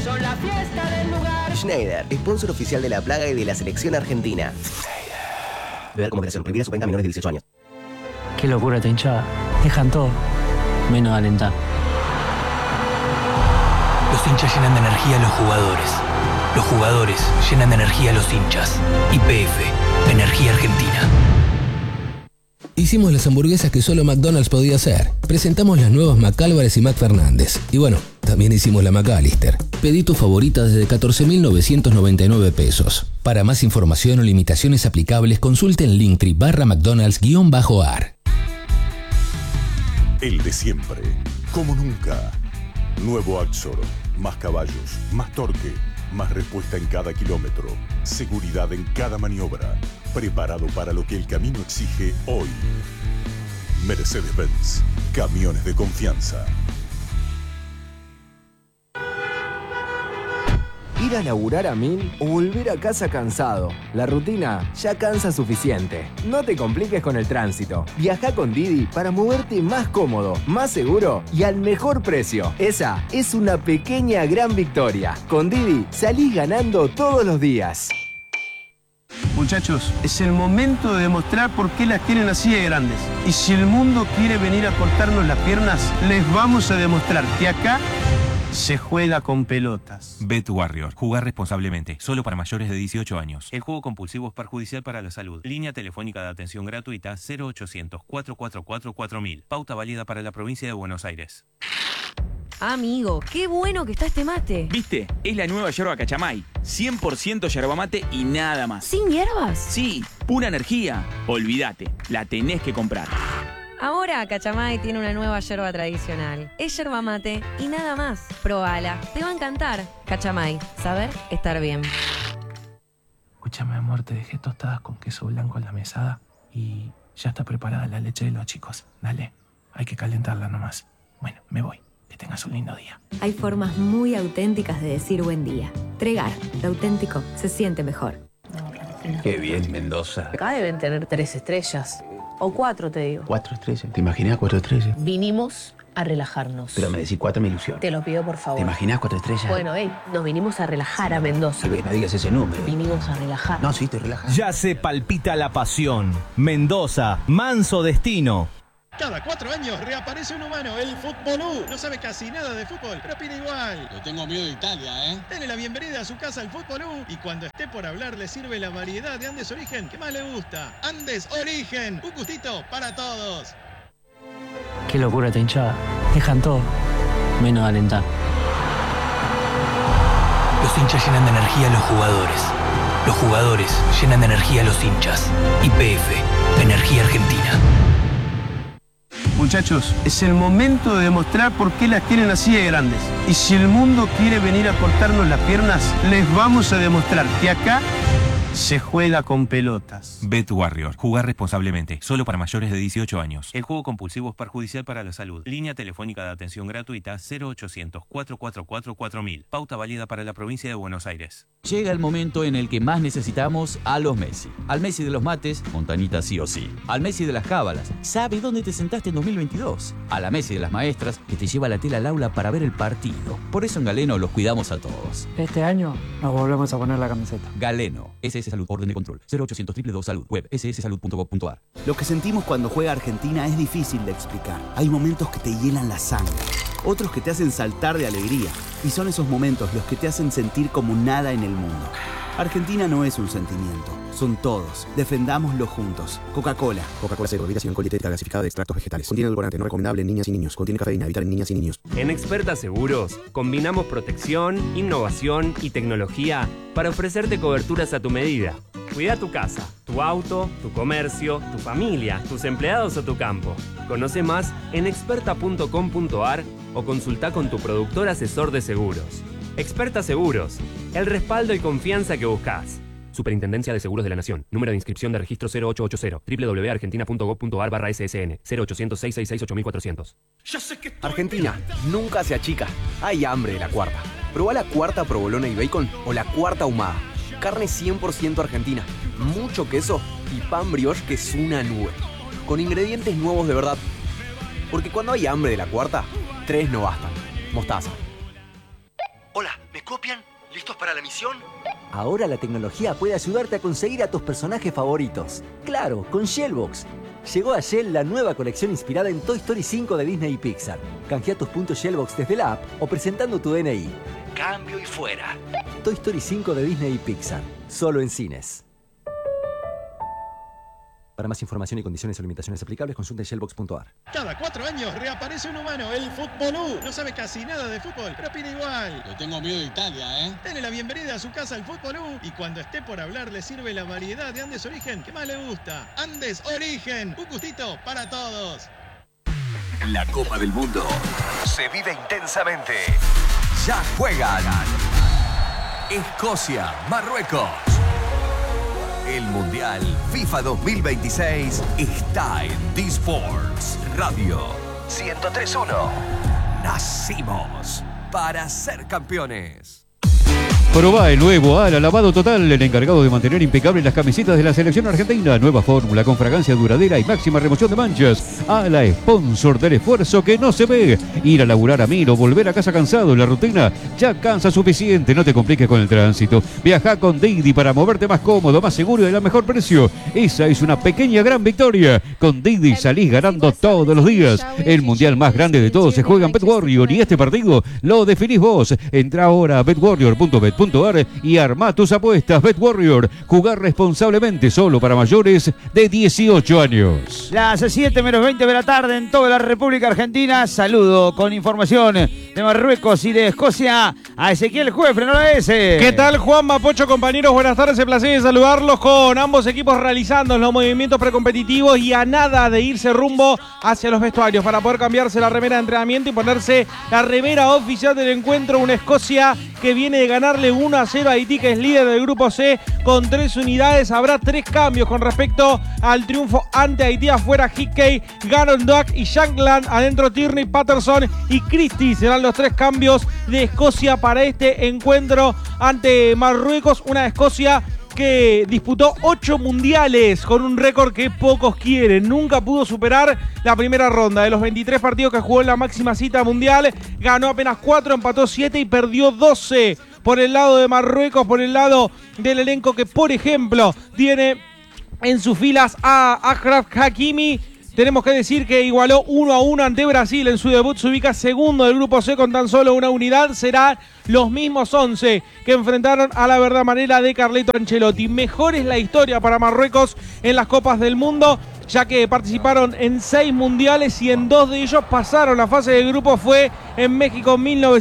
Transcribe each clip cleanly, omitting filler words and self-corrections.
Son la fiesta del lugar. Schneider, sponsor oficial de la plaga y de la selección argentina. Beber como operación, prohibida su venta a menores de 18 años. Qué locura esta hinchada. Dejan todo, menos alentar. Los hinchas llenan de energía a los jugadores. Los jugadores llenan de energía a los hinchas. YPF, Energía Argentina. Hicimos las hamburguesas que solo McDonald's podía hacer. Presentamos las nuevas McAlvarez y McFernández. Y bueno, también hicimos la McAllister. Pedí tu favorita desde 14.999 pesos. Para más información o limitaciones aplicables, consulte en Linktree/McDonald's_ar. El de siempre, como nunca. Nuevo Axor, más caballos, más torque, más respuesta en cada kilómetro, seguridad en cada maniobra, preparado para lo que el camino exige hoy. Mercedes-Benz, camiones de confianza. Ir a laburar a 1000 o volver a casa cansado. La rutina ya cansa suficiente. No te compliques con el tránsito. Viaja con Didi para moverte más cómodo, más seguro y al mejor precio. Esa es una pequeña gran victoria. Con Didi salís ganando todos los días. Muchachos, es el momento de demostrar por qué las quieren así de grandes. Y si el mundo quiere venir a cortarnos las piernas, les vamos a demostrar que acá se juega con pelotas. Bet Warrior. Jugar responsablemente. Solo para mayores de 18 años. El juego compulsivo es perjudicial para la salud. Línea telefónica de atención gratuita 0800-444-4000. Pauta válida para la provincia de Buenos Aires. Amigo, qué bueno que está este mate. ¿Viste? Es la nueva yerba Cachamay. 100% yerba mate y nada más. ¿Sin hierbas? Sí, pura energía. Olvídate, la tenés que comprar. Ahora Cachamay tiene una nueva yerba tradicional. Es yerba mate y nada más. Probala, te va a encantar. Cachamay, saber estar bien. Escúchame, amor, te dejé tostadas con queso blanco en la mesada y ya está preparada la leche de los chicos. Dale, hay que calentarla nomás. Bueno, me voy. Que tengas un lindo día. Hay formas muy auténticas de decir buen día. Tregar, lo auténtico se siente mejor. Qué bien, Mendoza. Acá deben tener 3 estrellas. O 4, te digo. 4 estrellas. ¿Te imaginas 4 estrellas? Vinimos a relajarnos. Pero me decís 4 me ilusiona. Te lo pido, por favor. ¿Te imaginas 4 estrellas? Bueno, nos vinimos a relajar a Mendoza. No digas ese número. Vinimos a relajar. No, sí, te relajas. Ya se palpita la pasión. Mendoza, manso destino. Cada 4 años reaparece un humano, el Futbolú. No sabe casi nada de fútbol, pero opina igual. Yo tengo miedo de Italia, ¿eh? Denle la bienvenida a su casa al Futbolú y cuando esté por hablar le sirve la variedad de Andes Origen que más le gusta. Andes Origen, un gustito para todos. Qué locura esta hinchada. Dejan todo, menos alentar. Los hinchas llenan de energía a los jugadores. Los jugadores llenan de energía a los hinchas. YPF, Energía Argentina. Muchachos, es el momento de demostrar por qué las quieren así de grandes. Y si el mundo quiere venir a cortarnos las piernas, les vamos a demostrar que acá se juega con pelotas. Bet Warrior. Jugar responsablemente. Solo para mayores de 18 años. El juego compulsivo es perjudicial para la salud. Línea telefónica de atención gratuita 0800-444-4000. Pauta válida para la provincia de Buenos Aires. Llega el momento en el que más necesitamos a los Messi. Al Messi de los mates, Montanita sí o sí. Al Messi de las cábalas, sabe dónde te sentaste en 2022. A la Messi de las maestras, que te lleva la tela al aula para ver el partido. Por eso en Galeno los cuidamos a todos. Este año nos volvemos a poner la camiseta. Galeno, SS Salud, orden de control. 0800 222 Salud, web sssalud.gov.ar. Lo que sentimos cuando juega Argentina es difícil de explicar. Hay momentos que te hielan la sangre, otros que te hacen saltar de alegría. Y son esos momentos los que te hacen sentir como nada en el mundo. Argentina no es un sentimiento, son todos. Defendámoslo juntos. Coca-Cola. Coca-Cola Cero, bebida sin alcohol y dietética gasificada de extractos vegetales. Contiene edulcorante no recomendable en niñas y niños. Contiene cafeína, evitar en niñas y niños. En Experta Seguros combinamos protección, innovación y tecnología para ofrecerte coberturas a tu medida. Cuida tu casa, tu auto, tu comercio, tu familia, tus empleados o tu campo. Conoce más en experta.com.ar o consulta con tu productor asesor de seguros. Experta Seguros, el respaldo y confianza que buscas. Superintendencia de Seguros de la Nación. Número de inscripción de registro 0880. www.argentina.gov.ar/ssn. 0800-666-8400. Argentina, nunca se achica. Hay hambre de la cuarta. Probá la cuarta provolona y bacon o la cuarta ahumada. Carne 100% argentina, mucho queso y pan brioche que es una nube. Con ingredientes nuevos de verdad. Porque cuando hay hambre de la cuarta, 3 no bastan. Mostaza. Hola, ¿me copian? ¿Listos para la misión? Ahora la tecnología puede ayudarte a conseguir a tus personajes favoritos. Claro, con Shellbox. Llegó a Shell la nueva colección inspirada en Toy Story 5 de Disney y Pixar. Canjea tus puntos Shellbox desde la app o presentando tu DNI. Cambio y fuera. Toy Story 5 de Disney y Pixar. Solo en cines. Para más información y condiciones o limitaciones aplicables, consulta shellbox.ar. Cada 4 años reaparece un humano, el Futbolú. No sabe casi nada de fútbol, pero opina igual. Le tengo miedo de Italia, ¿eh? Dele la bienvenida a su casa al Futbolú y cuando esté por hablar le sirve la variedad de Andes Origen que más le gusta. Andes Origen, un gustito para todos. La Copa del Mundo se vive intensamente. Ya juegan Escocia, Marruecos. El Mundial FIFA 2026 está en D-Sports Radio 103.1. Nacimos para ser campeones. Probá el nuevo Ala Lavado Total, el encargado de mantener impecables las camisetas de la selección argentina. Nueva fórmula con fragancia duradera y máxima remoción de manchas. Ala, sponsor del esfuerzo que no se ve. Ir a laburar a mil o volver a casa cansado. La rutina ya cansa suficiente. No te compliques con el tránsito. Viaja con Didi para moverte más cómodo, más seguro y a mejor precio. Esa es una pequeña gran victoria. Con Didi salís ganando todos los días. El mundial más grande de todos se juega en BetWarrior y este partido lo definís vos. Entra ahora a betwarrior.bet.ar y armá tus apuestas. BetWarrior, jugar responsablemente, solo para mayores de 18 años. Las 7:20 de la tarde en toda la República Argentina. Saludo con información de Marruecos y de Escocia a Ezequiel Juefre, no la S. ¿Qué tal, Juan Mapocho, compañeros? Buenas tardes, el placer de saludarlos con ambos equipos realizando los movimientos precompetitivos y a nada de irse rumbo hacia los vestuarios para poder cambiarse la remera de entrenamiento y ponerse la remera oficial del encuentro. Una Escocia que viene de ganarle 1-0 a Haití, que es líder del grupo C con 3 unidades. Habrá 3 cambios con respecto al triunfo ante Haití. Afuera Hickey, Garon Duck y Shankland. Adentro Tierney, Patterson y Christie. Serán los 3 cambios de Escocia para este encuentro ante Marruecos. Una Escocia que disputó 8 mundiales con un récord que pocos quieren. Nunca pudo superar la primera ronda. De los 23 partidos que jugó en la máxima cita mundial, ganó apenas 4, empató 7 y perdió 12. Por el lado de Marruecos, por el lado del elenco que, por ejemplo, tiene en sus filas a Achraf Hakimi. Tenemos que decir que igualó 1-1 ante Brasil en su debut. Se ubica segundo del grupo C con tan solo una unidad. Serán los mismos 11 que enfrentaron a la verdad manera de Carleto Ancelotti. Mejor es la historia para Marruecos en las Copas del Mundo, ya que participaron en 6 mundiales y en 2 de ellos pasaron la fase de grupo. Fue en México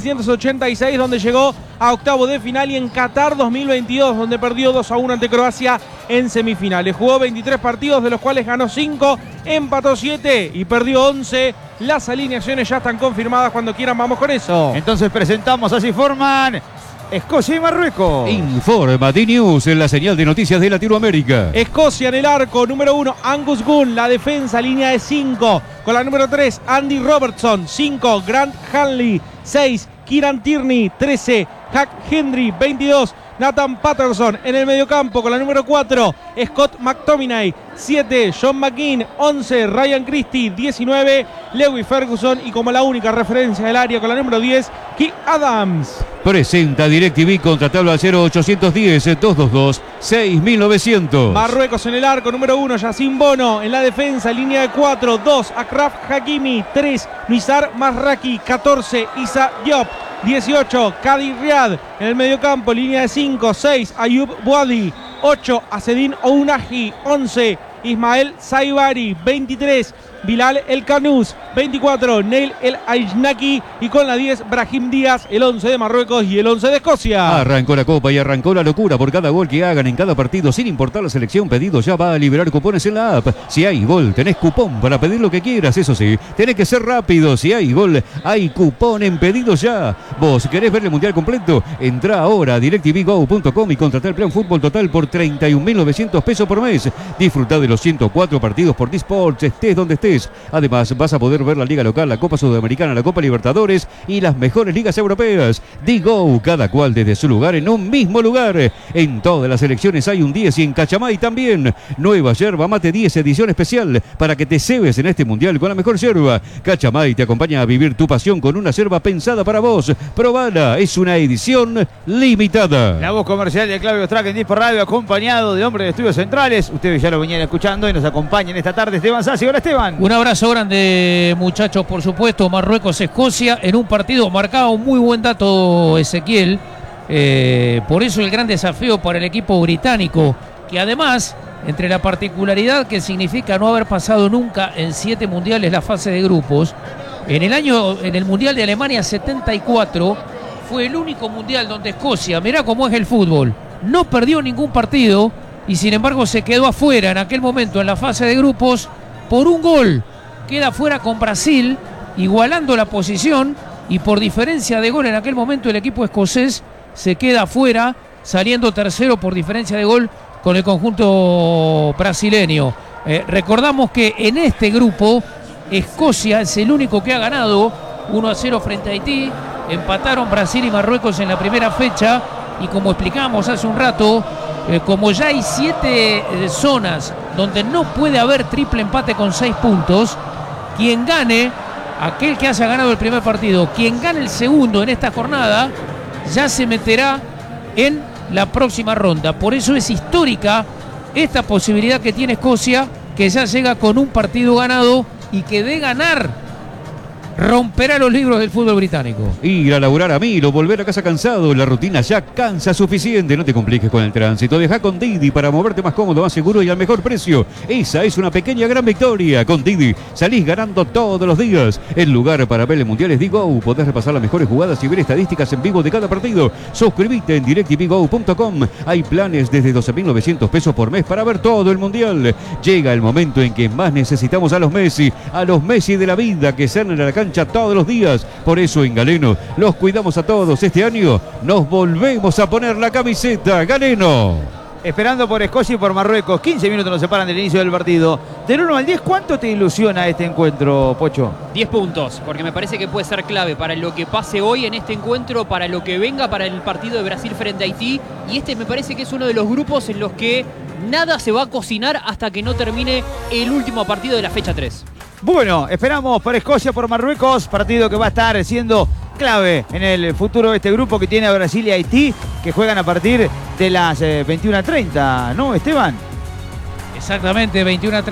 1986, donde llegó a octavos de final, y en Qatar 2022, donde perdió 2-1 ante Croacia en semifinales. Jugó 23 partidos, de los cuales ganó 5, empató 7 y perdió 11. Las alineaciones ya están confirmadas. Cuando quieran vamos con eso. Entonces presentamos, así forman Escocia y Marruecos. Informa D-News en la señal de noticias de Latinoamérica. Escocia en el arco, número 1, Angus Gunn. La defensa, línea de 5. Con la número 3, Andy Robertson. 5, Grant Hanley. 6, Kieran Tierney. 13, Hack Henry. 22, Nathan Patterson. En el mediocampo con la número 4, Scott McTominay. 7, John McGinn. 11, Ryan Christie. 19, Lewis Ferguson. Y como la única referencia del área con la número 10, Keith Adams. Presenta DirecTV, contratalo al 0810-222-6900. Marruecos en el arco, número 1, Yacine Bono. En la defensa, línea de 4, 2, Achraf Hakimi. 3, Nizar Mazraki. 14, Issa Diop. 18, Kadi Riad. En el mediocampo, línea de 5, 6, Ayub Bouadi. 8, Asedin Ounahi. 11, Ismael Saibari. 23, Bilal El Kanous. 24, Neil El Aishnaki. Y con la 10, Brahim Díaz. El 11 de Marruecos y el 11 de Escocia. Arrancó la Copa y arrancó la locura por cada gol que hagan en cada partido, sin importar la selección. Pedido ya va a liberar cupones en la app. Si hay gol, tenés cupón para pedir lo que quieras. Eso sí, tenés que ser rápido. Si hay gol, hay cupón en Pedido Ya. ¿Vos querés ver el mundial completo? Entrá ahora a directvgo.com y contratá el plan fútbol total por 31.900 pesos por mes. Disfrutá de los 104 partidos por D-Sports, estés donde estés. Además, vas a poder poder ver la Liga Local, la Copa Sudamericana, la Copa Libertadores y las mejores ligas europeas. Digo, cada cual desde su lugar en un mismo lugar. En todas las selecciones hay un 10 y en Cachamay también. Nueva yerba mate 10 edición especial para que te cebes en este mundial con la mejor yerba. Cachamay te acompaña a vivir tu pasión con una yerba pensada para vos. Probala, es una edición limitada. La voz comercial de Claudio Strack en Dispor Radio, acompañado de Hombre de Estudios Centrales. Ustedes ya lo venían escuchando y nos acompañan esta tarde Esteban Sassi. Hola, Esteban. Un abrazo grande, muchachos, por supuesto. Marruecos-Escocia en un partido marcado. Muy buen dato, Ezequiel. Por eso el gran desafío para el equipo británico, que además, entre la particularidad que significa no haber pasado nunca en 7 mundiales la fase de grupos, en el Mundial de Alemania 74 fue el único mundial donde Escocia, mirá cómo es el fútbol, no perdió ningún partido y sin embargo se quedó afuera en aquel momento en la fase de grupos por un gol. Queda afuera con Brasil, igualando la posición, y por diferencia de gol en aquel momento el equipo escocés se queda afuera, saliendo tercero por diferencia de gol con el conjunto brasileño. Recordamos que en este grupo Escocia es el único que ha ganado 1-0 frente a Haití. Empataron Brasil y Marruecos en la primera fecha y como explicamos hace un rato, como ya hay 7 zonas donde no puede haber triple empate con 6 puntos, quien gane, aquel que haya ganado el primer partido, quien gane el segundo en esta jornada, ya se meterá en la próxima ronda. Por eso es histórica esta posibilidad que tiene Escocia, que ya llega con un partido ganado y que de ganar romperá los libros del fútbol británico. Ir a laburar a Milo, volver a casa cansado, la rutina ya cansa suficiente. No te compliques con el tránsito, deja con Didi para moverte más cómodo, más seguro y al mejor precio. Esa es una pequeña gran victoria. Con Didi salís ganando todos los días. El lugar para ver el mundial es Digo. Podés repasar las mejores jugadas y ver estadísticas en vivo de cada partido. Suscríbete en directvgo.com. Hay planes desde 12.900 pesos por mes para ver todo el mundial. Llega el momento en que más necesitamos a los Messi de la vida, que salen a la cancha todos los días. Por eso en Galeno los cuidamos a todos. Este año nos volvemos a poner la camiseta. Galeno. Esperando por Escocia y por Marruecos. 15 minutos nos separan del inicio del partido. Del 1 al 10, ¿cuánto te ilusiona este encuentro, Pocho? 10 puntos, porque me parece que puede ser clave para lo que pase hoy en este encuentro, para lo que venga para el partido de Brasil frente a Haití. Y este me parece que es uno de los grupos en los que nada se va a cocinar hasta que no termine el último partido de la fecha 3. Bueno, esperamos por Escocia, por Marruecos, partido que va a estar siendo clave en el futuro de este grupo que tiene a Brasil y Haití, que juegan a partir de las 21:30, ¿no, Esteban? Exactamente,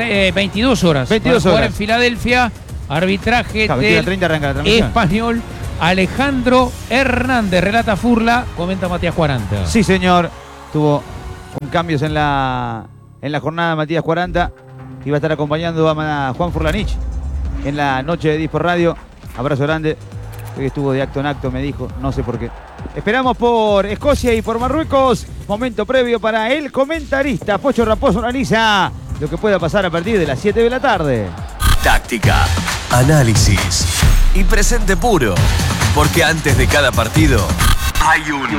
22 horas. 22 horas. En Filadelfia, arbitraje del arranca la transmisión. Español Alejandro Hernández. Relata Furla, comenta Matías 40. Sí, señor. Tuvo cambios en la jornada Matías 40. Iba a estar acompañando a Juan Furlanich en la noche de Dispor Radio. Abrazo grande. Hoy estuvo de acto en acto, me dijo, no sé por qué. Esperamos por Escocia y por Marruecos. Momento previo para el comentarista Pocho Raposo. Analiza lo que pueda pasar a partir de las 7 de la tarde. Táctica, análisis y presente puro. Porque antes de cada partido hay un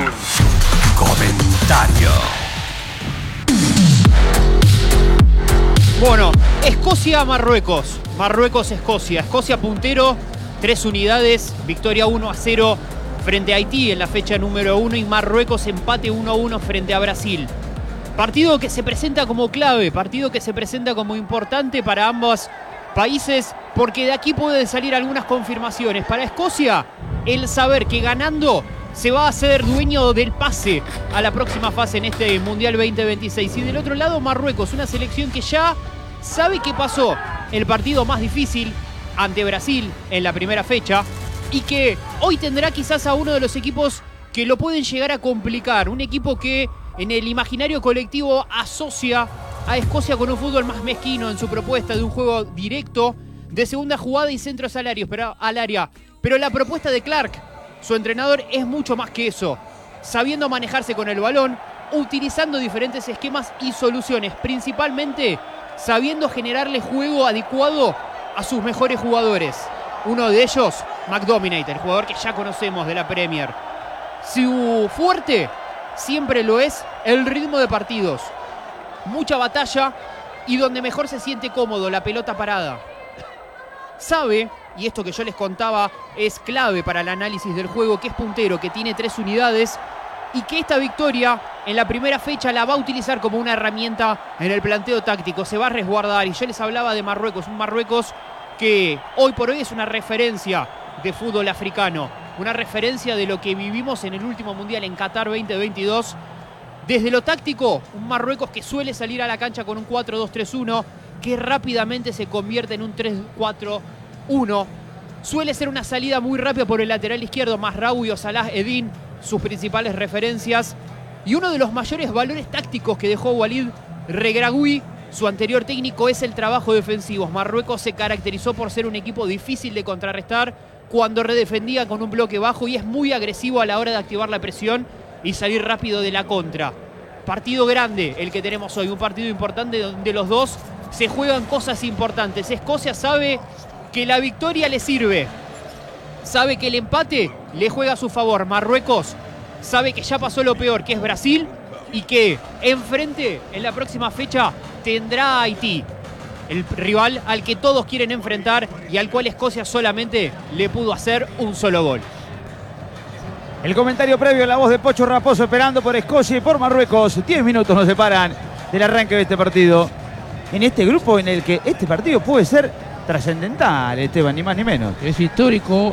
comentario. Bueno, Escocia-Marruecos. Marruecos-Escocia. Escocia puntero, 3 unidades, victoria 1-0 frente a Haití en la fecha número 1 y Marruecos empate 1-1 frente a Brasil. Partido que se presenta como clave, partido que se presenta como importante para ambos países porque de aquí pueden salir algunas confirmaciones. Para Escocia, el saber que ganando se va a hacer dueño del pase a la próxima fase en este Mundial 2026. Y del otro lado, Marruecos, una selección que ya sabe que pasó el partido más difícil ante Brasil en la primera fecha y que hoy tendrá quizás a uno de los equipos que lo pueden llegar a complicar. Un equipo que en el imaginario colectivo asocia a Escocia con un fútbol más mezquino en su propuesta de un juego directo, de segunda jugada y centros al área. Pero la propuesta de Clark, su entrenador, es mucho más que eso. Sabiendo manejarse con el balón, utilizando diferentes esquemas y soluciones, principalmente sabiendo generarle juego adecuado a sus mejores jugadores. Uno de ellos, McDominate, el jugador que ya conocemos de la Premier. Su fuerte siempre lo es el ritmo de partidos. Mucha batalla y donde mejor se siente cómodo, la pelota parada. Sabe y esto que yo les contaba es clave para el análisis del juego, que es puntero, que tiene 3 unidades y que esta victoria en la primera fecha la va a utilizar como una herramienta en el planteo táctico. Se va a resguardar, y yo les hablaba de Marruecos, un Marruecos que hoy por hoy es una referencia de fútbol africano, una referencia de lo que vivimos en el último Mundial en Qatar 2022. Desde lo táctico, un Marruecos que suele salir a la cancha con un 4-2-3-1, que rápidamente se convierte en un 3-4-1. Suele ser una salida muy rápida por el lateral izquierdo, Mazraoui o Salah Eddin, sus principales referencias. Y uno de los mayores valores tácticos que dejó Walid Regragui, su anterior técnico, es el trabajo defensivo. Marruecos se caracterizó por ser un equipo difícil de contrarrestar cuando redefendía con un bloque bajo, y es muy agresivo a la hora de activar la presión y salir rápido de la contra. Partido grande el que tenemos hoy, un partido importante donde los dos se juegan cosas importantes. Escocia sabe que la victoria le sirve, sabe que el empate le juega a su favor. Marruecos sabe que ya pasó lo peor, que es Brasil, y que enfrente en la próxima fecha tendrá a Haití, el rival al que todos quieren enfrentar y al cual Escocia solamente le pudo hacer un solo gol. El comentario previo, la voz de Pocho Raposo esperando por Escocia y por Marruecos. 10 minutos nos separan del arranque de este partido. En este grupo en el que este partido puede ser trascendental, Esteban, ni más ni menos. Es histórico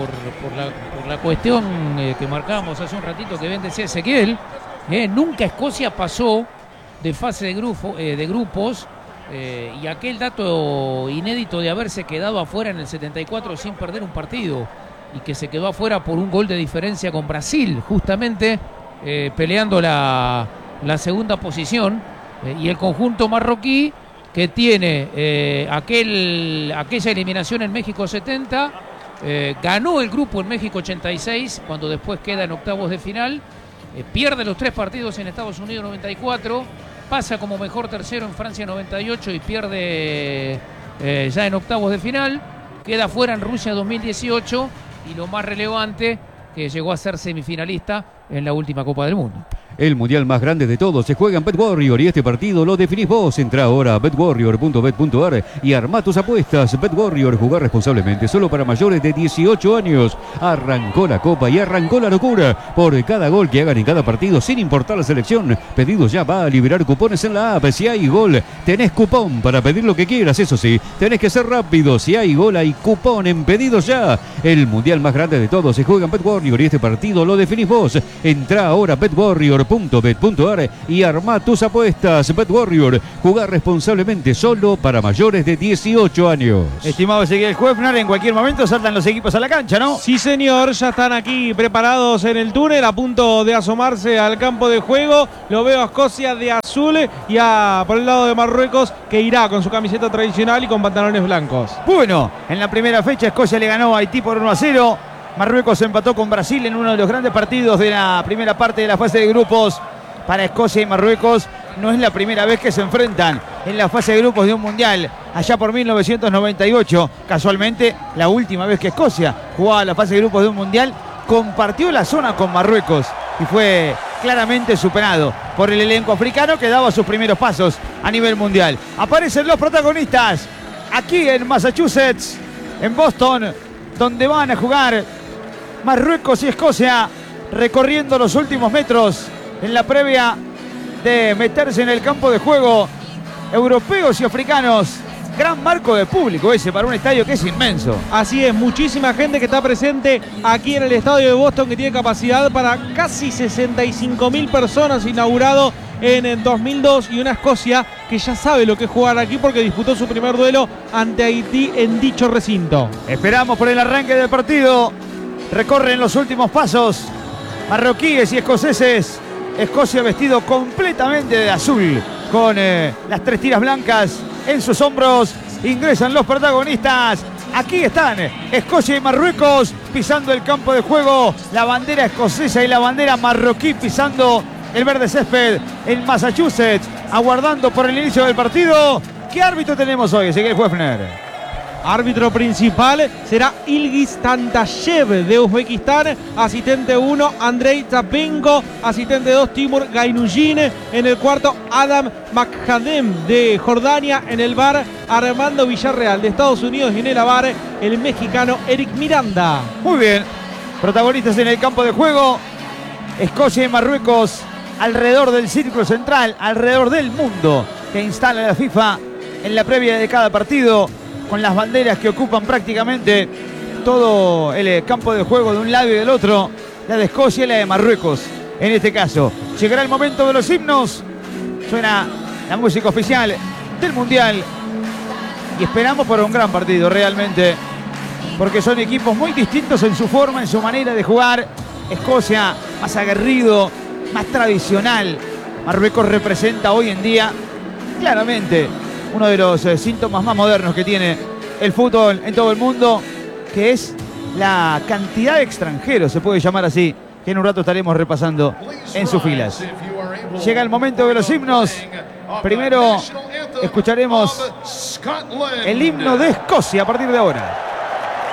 por la cuestión que marcábamos hace un ratito que bien decía Ezequiel. Nunca Escocia pasó de fase de grupos, y aquel dato inédito de haberse quedado afuera en el 74 sin perder un partido, y que se quedó afuera por un gol de diferencia con Brasil, justamente peleando la segunda posición, y el conjunto marroquí que tiene aquella eliminación en México 70, ganó el grupo en México 86, cuando después queda en octavos de final, pierde los 3 partidos en Estados Unidos 94, pasa como mejor tercero en Francia 98 y pierde ya en octavos de final, queda fuera en Rusia 2018, y lo más relevante, que llegó a ser semifinalista en la última Copa del Mundo. El mundial más grande de todos se juega en BetWarrior, y este partido lo definís vos. Entrá ahora a betwarrior.bet.ar y armá tus apuestas. BetWarrior, jugar responsablemente, solo para mayores de 18 años. Arrancó la Copa y arrancó la locura. Por cada gol que hagan en cada partido, sin importar la selección, Pedidos Ya va a liberar cupones en la app. Si hay gol, tenés cupón para pedir lo que quieras. Eso sí, tenés que ser rápido. Si hay gol, hay cupón en Pedidos Ya. El mundial más grande de todos se juega en BetWarrior, y este partido lo definís vos. Entrá ahora a betwarrior.bet.ar y armá tus apuestas. BetWarrior, jugar responsablemente, solo para mayores de 18 años. Estimado Ezequiel Huefner, en cualquier momento saltan los equipos a la cancha, ¿no? Sí, señor, ya están aquí preparados en el túnel, a punto de asomarse al campo de juego. Lo veo a Escocia de azul y por el lado de Marruecos, que irá con su camiseta tradicional y con pantalones blancos. Bueno, en la primera fecha Escocia le ganó a Haití por 1-0. Marruecos empató con Brasil en uno de los grandes partidos de la primera parte de la fase de grupos. Para Escocia y Marruecos no es la primera vez que se enfrentan en la fase de grupos de un mundial. Allá por 1998, casualmente la última vez que Escocia jugaba la fase de grupos de un mundial, compartió la zona con Marruecos y fue claramente superado por el elenco africano que daba sus primeros pasos a nivel mundial. Aparecen los protagonistas aquí en Massachusetts, en Boston, donde van a jugar Marruecos y Escocia, recorriendo los últimos metros en la previa de meterse en el campo de juego. Europeos y africanos, gran marco de público ese para un estadio que es inmenso. Así es, muchísima gente que está presente aquí en el estadio de Boston, que tiene capacidad para casi 65.000 personas, inaugurado en 2002, y una Escocia que ya sabe lo que es jugar aquí porque disputó su primer duelo ante Haití en dicho recinto. Esperamos por el arranque del partido. Recorren los últimos pasos marroquíes y escoceses. Escocia vestido completamente de azul, con las 3 tiras blancas en sus hombros. Ingresan los protagonistas. Aquí están Escocia y Marruecos pisando el campo de juego. La bandera escocesa y la bandera marroquí pisando el verde césped en Massachusetts, aguardando por el inicio del partido. ¿Qué árbitro tenemos hoy, Ezequiel Huefner? Árbitro principal será Ilgiz Tantashev de Uzbekistán. Asistente 1, Andrei Zapenko. Asistente 2, Timur Gaynujin. En el cuarto, Adam Makhadem de Jordania. En el VAR, Armando Villarreal de Estados Unidos. Y en el VAR, el mexicano Eric Miranda. Muy bien. Protagonistas en el campo de juego. Escocia y Marruecos alrededor del círculo central, alrededor del mundo que instala la FIFA en la previa de cada partido, con las banderas que ocupan prácticamente todo el campo de juego de un lado y del otro, la de Escocia y la de Marruecos. En este caso, llegará el momento de los himnos, suena la música oficial del Mundial y esperamos por un gran partido realmente, porque son equipos muy distintos en su forma, en su manera de jugar. Escocia más aguerrido, más tradicional. Marruecos representa hoy en día claramente uno de los síntomas más modernos que tiene el fútbol en todo el mundo, que es la cantidad de extranjeros, se puede llamar así, que en un rato estaremos repasando en sus filas. Llega el momento de los himnos. Primero escucharemos el himno de Escocia a partir de ahora.